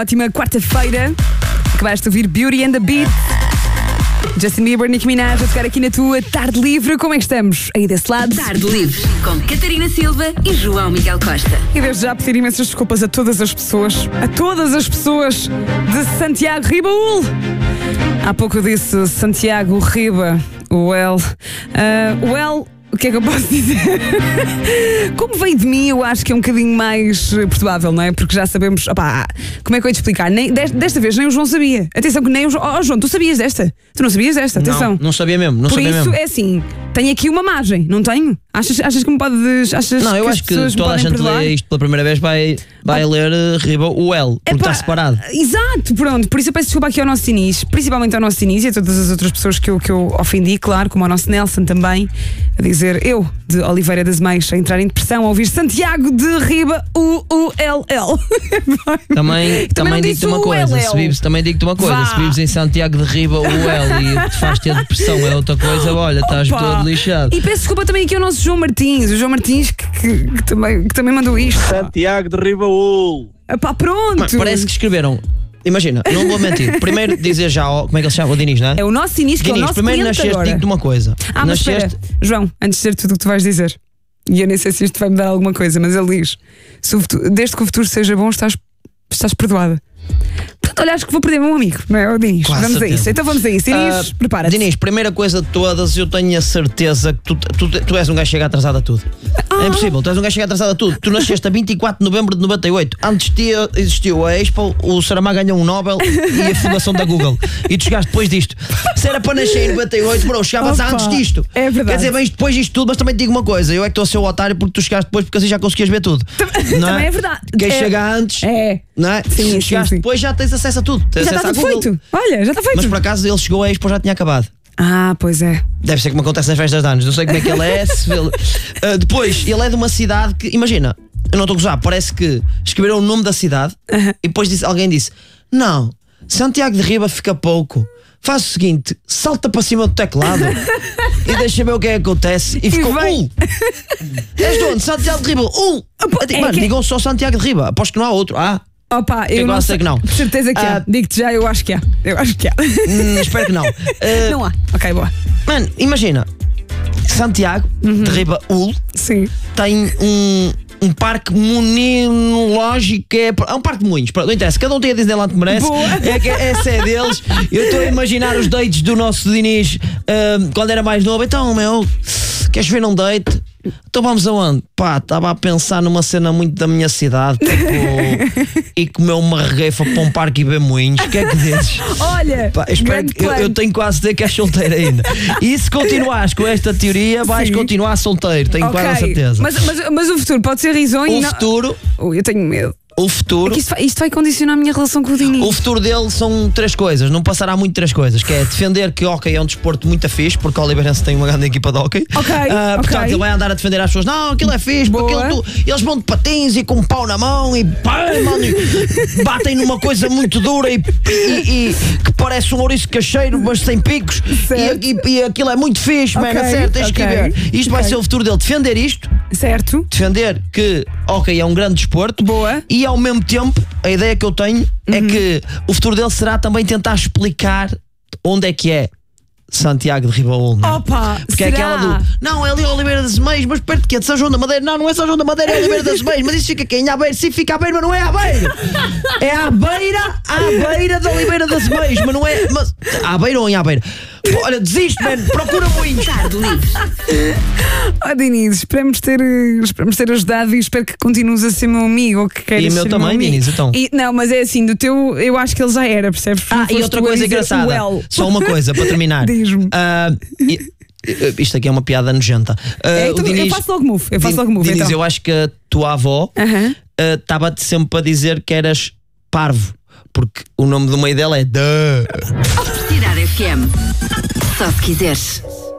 Ótima quarta-feira. Acabaste de ouvir Beauty and the Beast. Justin Bieber, Nicki Minaj, a tocar aqui na tua Tarde Livre. Como é que estamos aí desse lado? Tarde Livre, com Catarina Silva e João Miguel Costa. E desde já pedir imensas desculpas a todas as pessoas de Santiago Ribaúl. Há pouco eu disse Santiago Riba, o que é que eu posso dizer? Como veio de mim, eu acho que é um bocadinho mais perdoável, não é? Porque já sabemos, como é que eu ia te explicar? Desta vez nem o João sabia. Atenção que nem o João. Oh, João, tu sabias desta? Tu não sabias desta? Atenção. Não sabia mesmo. Por isso, é assim, tenho aqui uma margem, não tenho? Achas que me podes. Não, eu acho que toda a gente lê isto pela primeira vez vai ler Riba o L, porque está separado. Exato, pronto. Por isso eu peço desculpa aqui ao nosso Inês, principalmente ao nosso Inês e a todas as outras pessoas que eu ofendi, claro, como ao nosso Nelson também, a dizer eu, de Oliveira das Meias, a entrar em depressão, a ouvir Santiago de Riba ULL. Também digo-te uma coisa, também digo-te uma coisa, se vives em Santiago de Riba UL e te faz ter depressão é outra coisa, olha, estás todo lixado. E peço desculpa também aqui ao nosso João Martins, o João Martins que também mandou isto. Santiago de Ribaúl. Pronto. Mas parece que escreveram. Imagina, não vou mentir. Primeiro dizer já, como é que ele se chama? O Dinis, não é? É o nosso Dinis, que Dinis, é o nosso primeiro cliente nasceste, agora. digo-te uma coisa. Mas espera, João, antes de dizer tudo o que tu vais dizer, e eu nem sei se isto vai me dar alguma coisa, mas ele diz: desde que o futuro seja bom, estás perdoada. Portanto, olha, acho que vou perder meu amigo, não é? O Dinis. Vamos a isso. Então vamos a isso. Dinis, prepara-te. Dinis, primeira coisa de todas, eu tenho a certeza que tu és um gajo que chega atrasado a tudo. É impossível, tu és um gajo que chega atrasado a tudo. Tu nasceste a 24 de novembro de 98. Antes de ti existiu a Expo, o Saramago ganhou um Nobel e a fundação da Google. E tu chegaste depois disto. Se era para nascer em 98, bro, chegavas antes disto. É verdade. Quer dizer, vens depois disto tudo, mas também te digo uma coisa. Eu é que estou a ser o otário porque tu chegaste depois, porque assim já conseguias ver tudo. Também é verdade. Quem chega antes, não é? Sim, Se chegaste depois, já tens acesso a tudo. Já está tudo feito. Olha, já está feito. Mas por acaso ele chegou a Expo, já tinha acabado. Pois é. Deve ser como acontece nas festas de anos. Não sei como é que ele é. Depois, ele é de uma cidade que, imagina, eu não estou a gozar, parece que escreveram o nome da cidade e depois alguém disse: não, Santiago de Riba fica pouco. Faz o seguinte, salta para cima do teclado e deixa ver o que é que acontece. E ficou És de onde? Santiago de Riba. Mano, digam só Santiago de Riba. Aposto que não há outro. Eu não sei que não. De certeza que há. Digo-te já, eu acho que há. Espero que não. Não há. Ok, boa. Mano, imagina, Santiago de Ribaúl tem um parque monológico, é um parque de moinhos. Não interessa, cada um tem a Disneyland que merece. Essa é deles. Eu estou a imaginar os dates do nosso Dinis quando era mais novo. Então, queres ver um date? Então vamos aonde? Estava a pensar numa cena muito da minha cidade, e comer uma regueifa para um parque e ver moinhos. O que é que dizes? Olha, eu tenho quase a dizer que és solteiro ainda. E se continuares com esta teoria, vais continuar solteiro, tenho quase a certeza. Mas o futuro pode ser risonho. Futuro. Eu tenho medo. O futuro. É que isto vai condicionar a minha relação com o Dinis. O futuro dele são 3 coisas, não passará muito 3 coisas, que é defender que hóquei é um desporto muito fixe, porque o Oliveirense tem uma grande equipa de hóquei. Portanto, ele vai andar a defender às pessoas: não, aquilo é fixe, porque eles vão de patins e com um pau na mão e batem numa coisa muito dura e que parece um ouriço cacheiro, mas sem picos. E aquilo é muito fixe, certo? Tens que ver. Isto vai ser o futuro dele, defender isto. Certo. Defender que hóquei é um grande desporto. Boa. E ao mesmo tempo, a ideia que eu tenho é que o futuro dele será também tentar explicar onde é que é Santiago de Ribaúl. Porque é aquela do: não, é ali Oliveira das Meias, mas perto de quê? De São João da Madeira? Não é São João da Madeira, é Oliveira das Meias. Mas isso fica aqui em Aveiro. Sim, fica à beira, mas não é à beira. É à beira de Oliveira das Meias, mas não é. À beira ou em Aveiro? Olha, desiste, mano, procura moinhos. Dinis, esperamos ter ajudado e espero que continues a ser meu amigo. Que queiras e o meu ser também, Dinis, então. Não, mas é assim, do teu, eu acho que ele já era, percebes? E outra coisa engraçada, só uma coisa para terminar. Diz-me. Isto aqui é uma piada nojenta. Eu faço logo move. Dinis, então. eu acho que a tua avó estava-te sempre a dizer que eras parvo, porque o nome do meio dela é Cidade FM. Só se quiseres.